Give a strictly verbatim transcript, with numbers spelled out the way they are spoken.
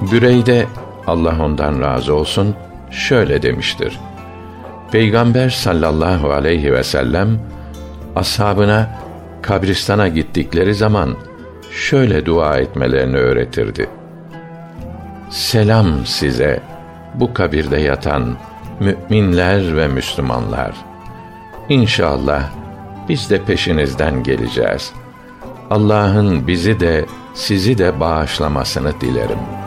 Büreyde, Allah ondan razı olsun, şöyle demiştir: Peygamber sallallahu aleyhi ve sellem ashabına kabristana gittikleri zaman şöyle dua etmelerini öğretirdi: Selam size, bu kabirde yatan mü'minler ve Müslümanlar. İnşallah biz de peşinizden geleceğiz. Allah'ın bizi de sizi de bağışlamasını dilerim.